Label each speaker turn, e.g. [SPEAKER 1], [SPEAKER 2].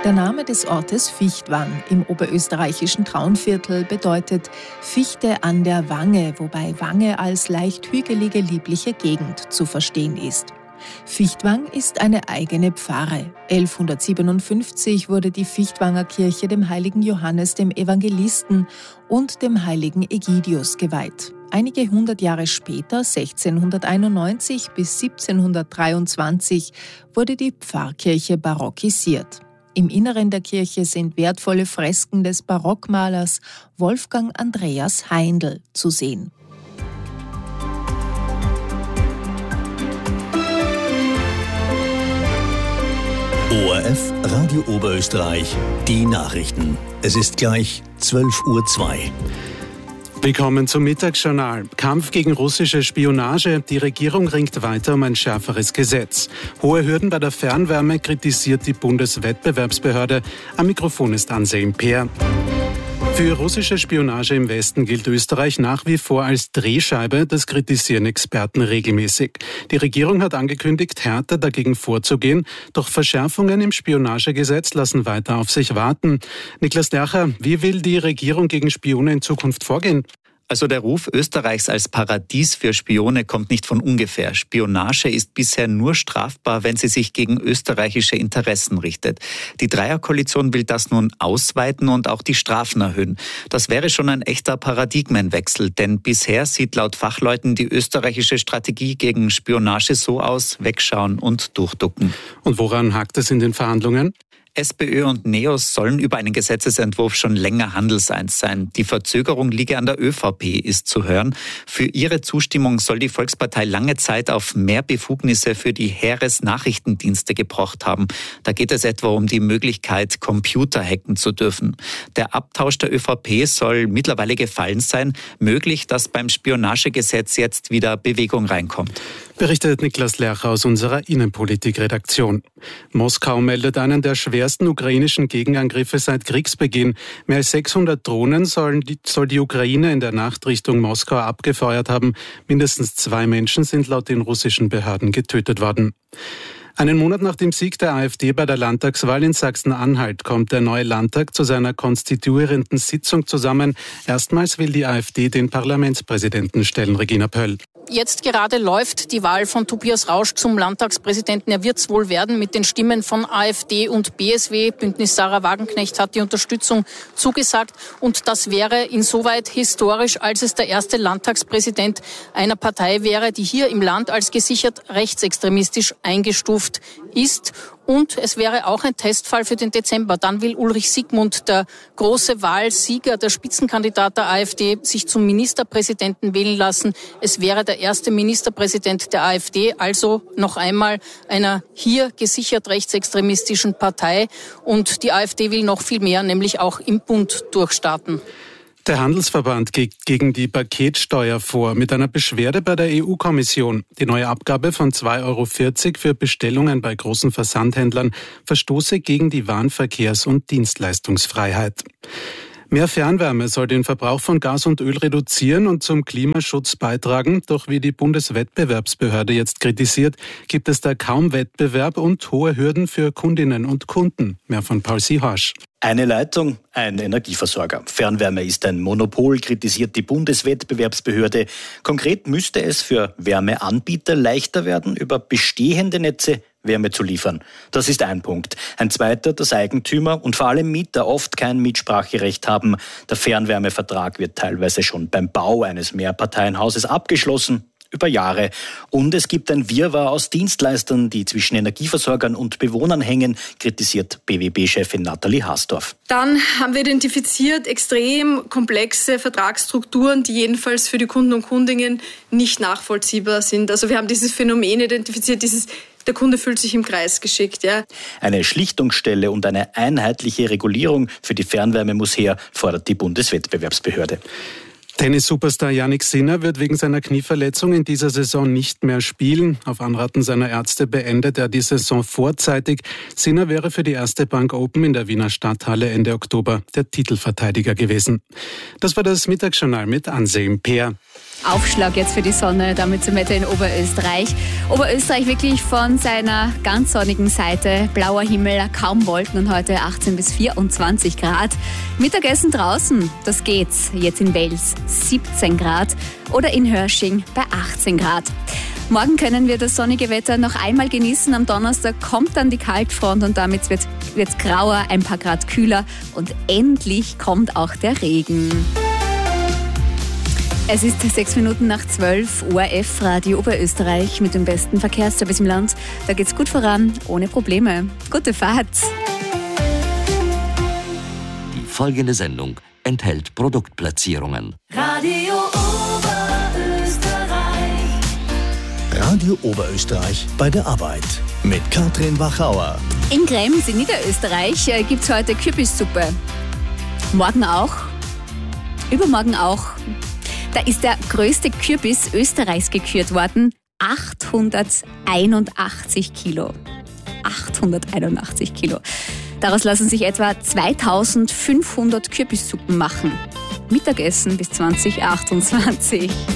[SPEAKER 1] Der Name des Ortes Fichtwang im oberösterreichischen Traunviertel bedeutet Fichte an der Wange, wobei Wange als leicht hügelige, liebliche Gegend zu verstehen ist. Fichtwang ist eine eigene Pfarre. 1157 wurde die Fichtwanger Kirche dem heiligen Johannes dem Evangelisten und dem heiligen Egidius geweiht. Einige hundert Jahre später, 1691 bis 1723, wurde die Pfarrkirche barockisiert. Im Inneren der Kirche sind wertvolle Fresken des Barockmalers Wolfgang Andreas Heindl zu sehen.
[SPEAKER 2] ORF Radio Oberösterreich, die Nachrichten. Es ist gleich 12:02 Uhr.
[SPEAKER 3] Willkommen zum Mittagsjournal. Kampf gegen russische Spionage. Die Regierung ringt weiter um ein schärferes Gesetz. Hohe Hürden bei der Fernwärme kritisiert die Bundeswettbewerbsbehörde. Am Mikrofon ist Anselm Peer. Für russische Spionage im Westen gilt Österreich nach wie vor als Drehscheibe. Das kritisieren Experten regelmäßig. Die Regierung hat angekündigt, härter dagegen vorzugehen. Doch Verschärfungen im Spionagegesetz lassen weiter auf sich warten. Niklas Lercher, wie will die Regierung gegen Spione in Zukunft vorgehen?
[SPEAKER 4] Also der Ruf Österreichs als Paradies für Spione kommt nicht von ungefähr. Spionage ist bisher nur strafbar, wenn sie sich gegen österreichische Interessen richtet. Die Dreierkoalition will das nun ausweiten und auch die Strafen erhöhen. Das wäre schon ein echter Paradigmenwechsel, denn bisher sieht laut Fachleuten die österreichische Strategie gegen Spionage so aus: wegschauen und durchducken.
[SPEAKER 3] Und woran hakt es in den Verhandlungen?
[SPEAKER 4] SPÖ und NEOS sollen über einen Gesetzesentwurf schon länger handelseins sein. Die Verzögerung liege an der ÖVP, ist zu hören. Für ihre Zustimmung soll die Volkspartei lange Zeit auf mehr Befugnisse für die Heeresnachrichtendienste gepocht haben. Da geht es etwa um die Möglichkeit, Computer hacken zu dürfen. Der Abtausch der ÖVP soll mittlerweile gefallen sein. Möglich, dass beim Spionagegesetz jetzt wieder Bewegung reinkommt.
[SPEAKER 3] Berichtet Niklas Lercher aus unserer Innenpolitik-Redaktion. Moskau meldet einen der schwersten ukrainischen Gegenangriffe seit Kriegsbeginn. Mehr als 600 Drohnen soll die Ukraine in der Nacht Richtung Moskau abgefeuert haben. Mindestens 2 Menschen sind laut den russischen Behörden getötet worden. Einen Monat nach dem Sieg der AfD bei der Landtagswahl in Sachsen-Anhalt kommt der neue Landtag zu seiner konstituierenden Sitzung zusammen. Erstmals will die AfD den Parlamentspräsidenten stellen, Regina Pöll.
[SPEAKER 5] Jetzt gerade läuft die Wahl von Tobias Rausch zum Landtagspräsidenten. Er wird es wohl werden mit den Stimmen von AfD und BSW. Bündnis Sarah Wagenknecht hat die Unterstützung zugesagt. Und das wäre insoweit historisch, als es der erste Landtagspräsident einer Partei wäre, die hier im Land als gesichert rechtsextremistisch eingestuft ist. Und es wäre auch ein Testfall für den Dezember. Dann will Ulrich Siegmund, der große Wahlsieger, der Spitzenkandidat der AfD, sich zum Ministerpräsidenten wählen lassen. Es wäre der erste Ministerpräsident der AfD, also noch einmal einer hier gesichert rechtsextremistischen Partei. Und die AfD will noch viel mehr, nämlich auch im Bund durchstarten.
[SPEAKER 3] Der Handelsverband geht gegen die Paketsteuer vor mit einer Beschwerde bei der EU-Kommission. Die neue Abgabe von 2,40 € für Bestellungen bei großen Versandhändlern verstoße gegen die Warenverkehrs- und Dienstleistungsfreiheit. Mehr Fernwärme soll den Verbrauch von Gas und Öl reduzieren und zum Klimaschutz beitragen. Doch wie die Bundeswettbewerbsbehörde jetzt kritisiert, gibt es da kaum Wettbewerb und hohe Hürden für Kundinnen und Kunden. Mehr von Paul Sihorsch.
[SPEAKER 6] Eine Leitung, ein Energieversorger. Fernwärme ist ein Monopol, kritisiert die Bundeswettbewerbsbehörde. Konkret müsste es für Wärmeanbieter leichter werden, über bestehende Netze Wärme zu liefern. Das ist ein Punkt. Ein zweiter, dass Eigentümer und vor allem Mieter oft kein Mitspracherecht haben. Der Fernwärmevertrag wird teilweise schon beim Bau eines Mehrparteienhauses abgeschlossen. Über Jahre. Und es gibt ein Wirrwarr aus Dienstleistern, die zwischen Energieversorgern und Bewohnern hängen, kritisiert BWB-Chefin Nathalie Hasdorf.
[SPEAKER 7] Dann haben wir identifiziert extrem komplexe Vertragsstrukturen, die jedenfalls für die Kunden und Kundinnen nicht nachvollziehbar sind. Also wir haben dieses Phänomen identifiziert, der Kunde fühlt sich im Kreis geschickt. Ja.
[SPEAKER 6] Eine Schlichtungsstelle und eine einheitliche Regulierung für die Fernwärme muss her, fordert die Bundeswettbewerbsbehörde.
[SPEAKER 3] Tennis-Superstar Jannik Sinner wird wegen seiner Knieverletzung in dieser Saison nicht mehr spielen. Auf Anraten seiner Ärzte beendet er die Saison vorzeitig. Sinner wäre für die Erste Bank Open in der Wiener Stadthalle Ende Oktober der Titelverteidiger gewesen. Das war das Mittagsjournal mit Ansem Peer.
[SPEAKER 8] Aufschlag jetzt für die Sonne, damit zum Wetter in Oberösterreich. Oberösterreich wirklich von seiner ganz sonnigen Seite. Blauer Himmel, kaum Wolken und heute 18 bis 24 Grad. Mittagessen draußen, das geht's. Jetzt in Wels 17 Grad oder in Hörsching bei 18 Grad. Morgen können wir das sonnige Wetter noch einmal genießen. Am Donnerstag kommt dann die Kaltfront und damit wird's grauer, ein paar Grad kühler und endlich kommt auch der Regen. Es ist 6 Minuten nach 12 Uhr, ORF-Radio Oberösterreich mit dem besten Verkehrsservice im Land. Da geht's gut voran, ohne Probleme. Gute Fahrt!
[SPEAKER 9] Die folgende Sendung enthält Produktplatzierungen.
[SPEAKER 2] Radio Oberösterreich bei der Arbeit mit Katrin Wachauer.
[SPEAKER 8] In Krems in Niederösterreich gibt's heute Kürbissuppe. Morgen auch, übermorgen auch. Da ist der größte Kürbis Österreichs gekürt worden. 881 Kilo. 881 Kilo. Daraus lassen sich etwa 2500 Kürbissuppen machen. Mittagessen bis 2028.